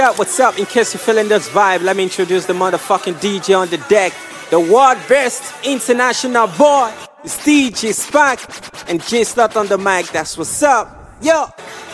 Yeah, what's up? In case you're feeling this vibe, let me introduce the motherfucking DJ on the deck. The world best international boy. It's DJ Spark and J Slot on the mic. That's what's up. Yo.